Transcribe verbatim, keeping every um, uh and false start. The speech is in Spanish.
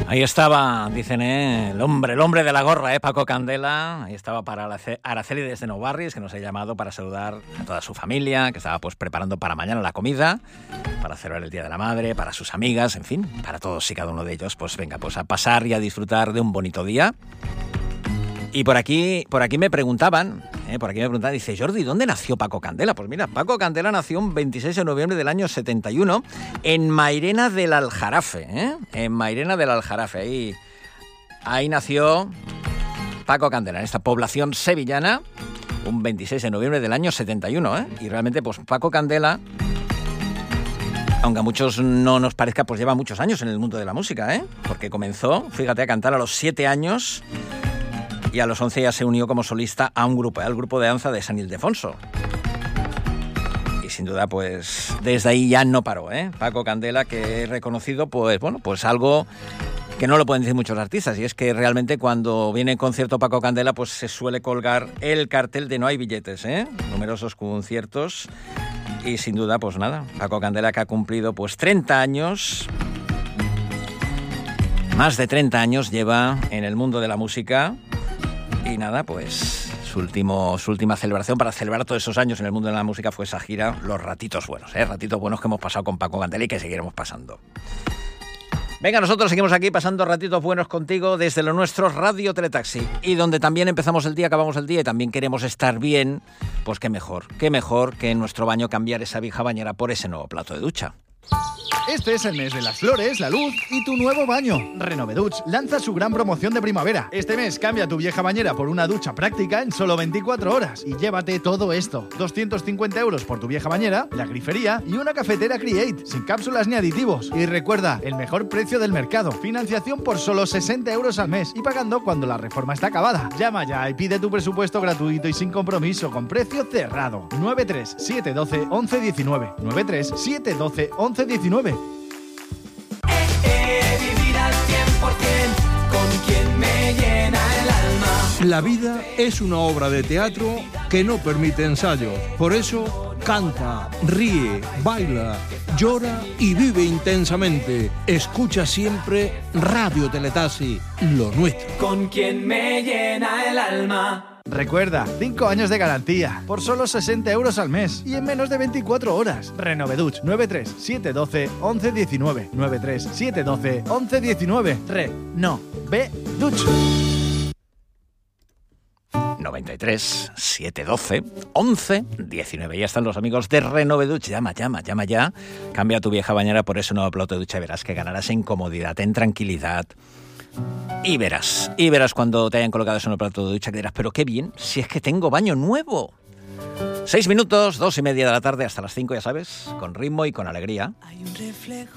Ahí estaba, dicen, ¿eh? el hombre, el hombre de la gorra, ¿eh? Paco Candela. Ahí estaba para Araceli desde Nou Barris, que nos ha llamado para saludar a toda su familia, que estaba pues preparando para mañana la comida, para celebrar el Día de la Madre, para sus amigas, en fin, para todos y cada uno de ellos. Pues venga, pues a pasar y a disfrutar de un bonito día. Y por aquí, por aquí me preguntaban, eh, por aquí me preguntaban, dice, Jordi, ¿dónde nació Paco Candela? Pues mira, Paco Candela nació un veintiséis de noviembre del año setenta y uno en Mairena del Aljarafe, ¿eh? En Mairena del Aljarafe, ahí, ahí nació Paco Candela, en esta población sevillana, un veintiséis de noviembre del año setenta y uno, ¿eh? Y realmente, pues Paco Candela, aunque a muchos no nos parezca, pues lleva muchos años en el mundo de la música, ¿eh? Porque comenzó, fíjate, a cantar a los siete años... Y a los once ya se unió como solista a un grupo, al grupo de danza de San Ildefonso. Y sin duda, pues, desde ahí ya no paró, ¿eh? Paco Candela, que he reconocido, pues, bueno, pues algo que no lo pueden decir muchos artistas, y es que realmente cuando viene en concierto Paco Candela, pues se suele colgar el cartel de no hay billetes, ¿eh? Numerosos conciertos. Y sin duda, pues nada, Paco Candela, que ha cumplido, pues, treinta años... Más de treinta años lleva en el mundo de la música... Y nada, pues su, último, su última celebración para celebrar todos esos años en el mundo de la música fue esa gira Los Ratitos Buenos, ¿eh? Ratitos buenos que hemos pasado con Paco Candela y que seguiremos pasando. Venga, nosotros seguimos aquí pasando ratitos buenos contigo desde lo nuestro Radio Teletaxi. Y donde también empezamos el día, acabamos el día y también queremos estar bien, pues qué mejor, qué mejor que en nuestro baño cambiar esa vieja bañera por ese nuevo plato de ducha. Este es el mes de las flores, la luz y tu nuevo baño. Renoveduch lanza su gran promoción de primavera. Este mes cambia tu vieja bañera por una ducha práctica en solo veinticuatro horas y llévate todo esto. doscientos cincuenta euros por tu vieja bañera, la grifería y una cafetera Create, sin cápsulas ni aditivos. Y recuerda, el mejor precio del mercado. Financiación por solo sesenta euros al mes y pagando cuando la reforma está acabada. Llama ya y pide tu presupuesto gratuito y sin compromiso con precio cerrado. nueve tres siete uno dos once diecinueve. nueve tres siete uno dos once diecinueve. Con quien me llena el alma. La vida es una obra de teatro que no permite ensayos. Por eso, canta, ríe, baila, llora y vive intensamente. Escucha siempre Radio Teletaxi, lo nuestro. Con quien me llena el alma. Recuerda, cinco años de garantía, por solo sesenta euros al mes y en menos de veinticuatro horas. Renoveduch, nueve tres siete uno dos once diecinueve. nueve tres siete uno dos once diecinueve. Re, no, ve, duch. noventa y tres, siete doce, once, diecinueve. Ya están los amigos de Renoveduch. Llama, llama, llama ya. Cambia tu vieja bañera por ese nuevo plato de ducha y verás que ganarás en comodidad, en tranquilidad. Y verás, y verás cuando te hayan colocado eso en el plato de ducha que dirás, pero qué bien, si es que tengo baño nuevo. Seis minutos, dos y media de la tarde hasta las cinco, ya sabes, con ritmo y con alegría. Hay un reflejo